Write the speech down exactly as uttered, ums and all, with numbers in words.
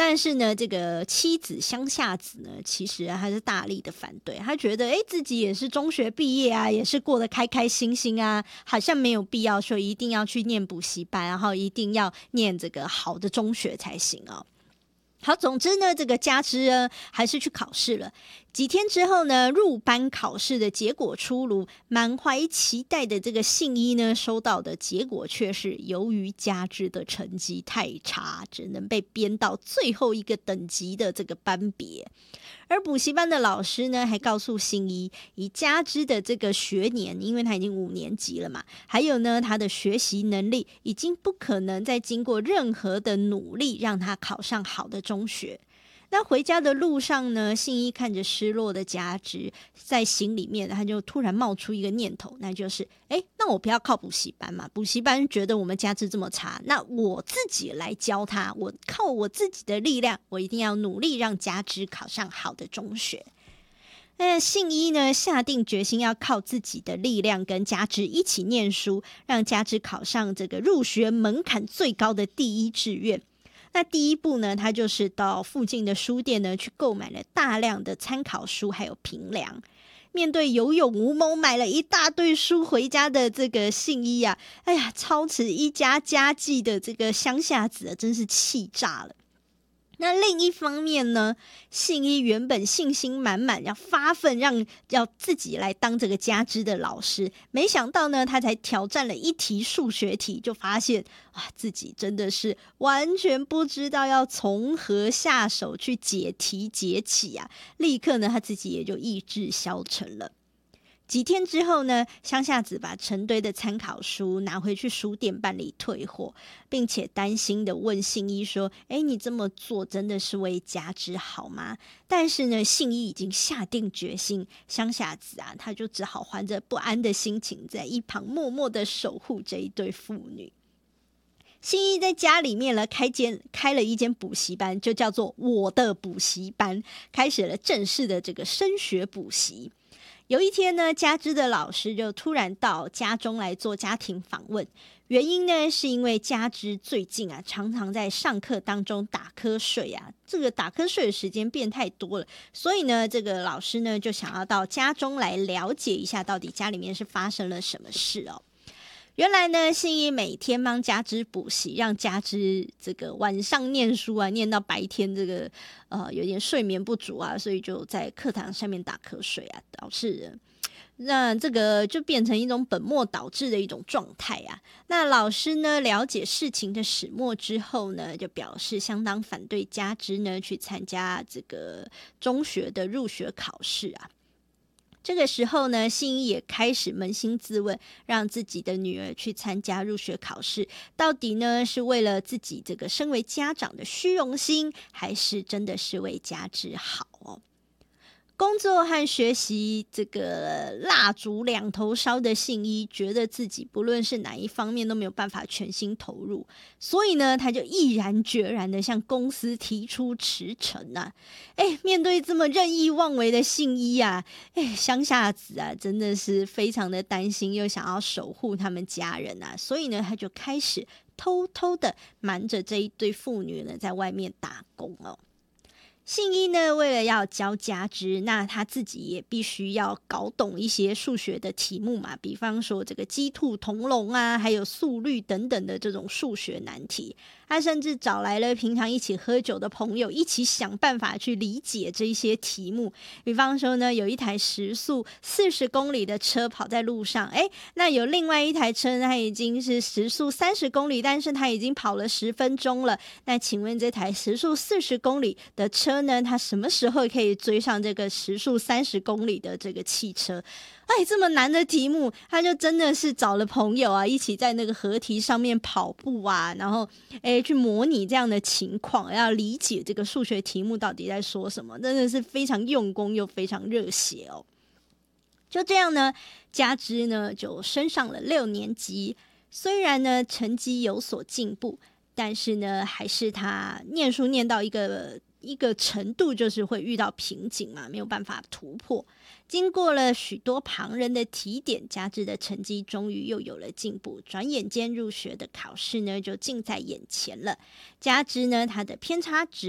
但是呢，这个妻子乡下子呢，其实啊还是大力的反对。他觉得，哎，自己也是中学毕业啊，也是过得开开心心啊，好像没有必要说一定要去念补习班，然后一定要念这个好的中学才行哦。好，总之呢，这个加之呢还是去考试了。几天之后呢，入班考试的结果出炉，满怀期待的这个信一呢，收到的结果却是由于加之的成绩太差，只能被编到最后一个等级的这个班别。而补习班的老师呢，还告诉信一，以加之的这个学年，因为他已经五年级了嘛，还有呢，他的学习能力已经不可能再经过任何的努力让他考上好的中学。那回家的路上呢，信一看着失落的加之，在心里面他就突然冒出一个念头，那就是诶，那我不要靠补习班嘛，补习班觉得我们加之这么差，那我自己来教他，我靠我自己的力量，我一定要努力让加之考上好的中学。那信一呢，下定决心要靠自己的力量跟加之一起念书，让加之考上这个入学门槛最高的第一志愿。那第一步呢，他就是到附近的书店呢去购买了大量的参考书还有评量。面对有勇无谋买了一大堆书回家的这个信一啊，哎呀，操持一家家计的这个乡下子啊，真是气炸了。那另一方面呢，信一原本信心满满，要发奋让要自己来当这个加之的老师，没想到呢，他才挑战了一题数学题，就发现哇，自己真的是完全不知道要从何下手去解题解起啊！立刻呢，他自己也就意志消沉了。几天之后呢，乡下子把成堆的参考书拿回去书店办理退货，并且担心的问信一说：诶，你这么做真的是为加之好吗？但是呢，信一已经下定决心，乡下子啊，他就只好怀着不安的心情在一旁默默的守护这一对父女。信一在家里面呢开间开了一间补习班，就叫做我的补习班，开始了正式的这个升学补习。有一天呢，加之的老师就突然到家中来做家庭访问，原因呢是因为加之最近啊常常在上课当中打瞌睡啊，这个打瞌睡的时间变太多了，所以呢这个老师呢就想要到家中来了解一下到底家里面是发生了什么事哦。原来呢，信一每天帮加之补习，让加之这个晚上念书啊，念到白天这个呃有点睡眠不足啊，所以就在课堂上面打瞌睡啊，导致那这个就变成一种本末倒置的一种状态啊。那老师呢了解事情的始末之后呢，就表示相当反对加之呢去参加这个中学的入学考试啊。这个时候呢，信一也开始扪心自问，让自己的女儿去参加入学考试，到底呢是为了自己这个身为家长的虚荣心，还是真的是为加之好哦？工作和学习这个蜡烛两头烧的信一，觉得自己不论是哪一方面都没有办法全心投入，所以呢，他就毅然决然的向公司提出辞呈啊。哎，面对这么任意妄为的信一啊，哎，乡下子啊，真的是非常的担心，又想要守护他们家人啊，所以呢，他就开始偷偷的瞒着这一对父女呢，在外面打工哦。信一呢，为了要教加之，那他自己也必须要搞懂一些数学的题目嘛，比方说这个鸡兔同笼啊，还有速率等等的这种数学难题。他甚至找来了平常一起喝酒的朋友，一起想办法去理解这些题目。比方说呢，有一台时速四十公里的车跑在路上，诶，那有另外一台车，它已经是时速三十公里，但是它已经跑了十分钟了。那请问这台时速四十公里的车呢，它什么时候可以追上这个时速三十公里的这个汽车？哎，这么难的题目，他就真的是找了朋友啊，一起在那个河堤上面跑步啊，然后哎去模拟这样的情况，要理解这个数学题目到底在说什么，真的是非常用功又非常热血哦。就这样呢，加之呢就升上了六年级，虽然呢成绩有所进步，但是呢还是他念书念到一个一个程度，就是会遇到瓶颈嘛，没有办法突破。经过了许多旁人的提点，加之的成绩终于又有了进步，转眼间入学的考试呢就近在眼前了。加之呢他的偏差值